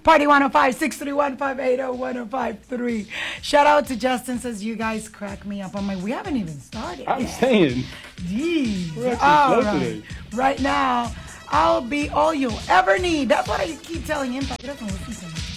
Party 105 631 580 1053. Shout out to Justin, says you guys crack me up. I'm like, we haven't even started. I'm saying. Jeez. We're actually All slow right. today. Right now, I'll be all you'll ever need. That's what I keep telling him. He doesn't listen to me.